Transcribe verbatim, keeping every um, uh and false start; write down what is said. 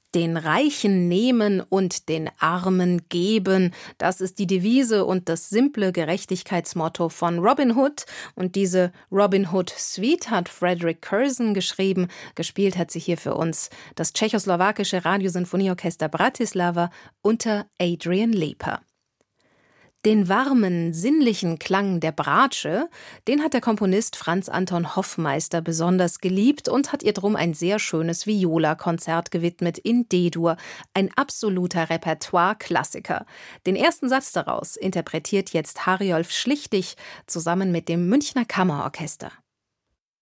Den Reichen nehmen und den Armen geben. Das ist die Devise und das simple Gerechtigkeitsmotto von Robin Hood. Und diese Robin Hood Suite hat Frederick Curzon geschrieben. Gespielt hat sie hier für uns das tschechoslowakische Radiosinfonieorchester Bratislava unter Adrian Leper. Den warmen, sinnlichen Klang der Bratsche, den hat der Komponist Franz Anton Hoffmeister besonders geliebt und hat ihr drum ein sehr schönes Viola-Konzert gewidmet in D-Dur, ein absoluter Repertoire-Klassiker. Den ersten Satz daraus interpretiert jetzt Hariolf Schlichtig zusammen mit dem Münchner Kammerorchester.